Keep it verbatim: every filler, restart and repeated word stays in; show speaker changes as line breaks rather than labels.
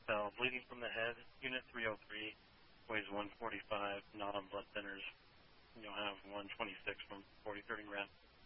cell, bleeding from the head, unit three oh three, weighs one forty-five, not on blood thinners. You'll have one twenty-six from forty thirty gram.